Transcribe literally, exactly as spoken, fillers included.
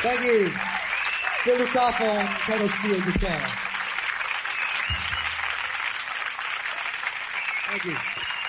Thank you. Phil Lucaff on pedal steel guitar. Thank you.